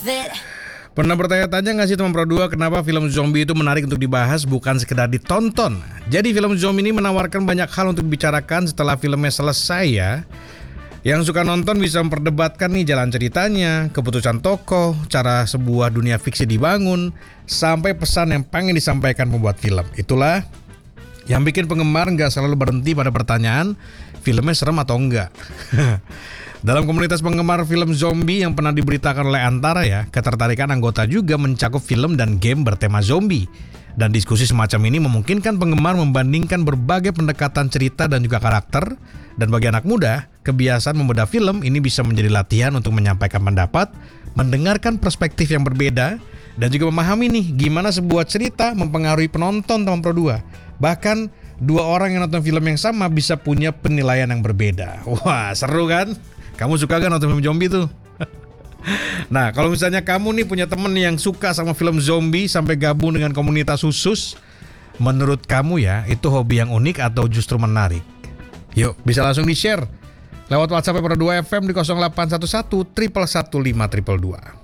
Pernah bertanya-tanya nggak sih teman Pro 2 kenapa film zombie itu menarik untuk dibahas bukan sekedar ditonton? Jadi film zombie ini menawarkan banyak hal untuk dibicarakan setelah filmnya selesai ya. Yang suka nonton bisa memperdebatkan nih jalan ceritanya, keputusan tokoh, cara sebuah dunia fiksi dibangun, sampai pesan yang pengen disampaikan pembuat film. Itulah yang bikin penggemar nggak selalu berhenti pada pertanyaan, filmnya serem atau enggak. Dalam komunitas penggemar film zombie yang pernah diberitakan oleh Antara ya, ketertarikan anggota juga mencakup film dan game bertema zombie. Dan diskusi semacam ini memungkinkan penggemar membandingkan berbagai pendekatan cerita dan juga karakter. Dan bagi anak muda, kebiasaan membedah film ini bisa menjadi latihan untuk menyampaikan pendapat, mendengarkan perspektif yang berbeda, dan juga memahami nih gimana sebuah cerita mempengaruhi penonton teman Pro 2. Bahkan dua orang yang nonton film yang sama bisa punya penilaian yang berbeda. Wah, seru kan? Kamu suka kan nonton film zombie tuh? Nah, kalau misalnya kamu nih punya temen yang suka sama film zombie sampai gabung dengan komunitas khusus, menurut kamu ya, itu hobi yang unik atau justru menarik? Yuk, bisa langsung di-share lewat WhatsApp Pro 2 FM di 0811 115 222.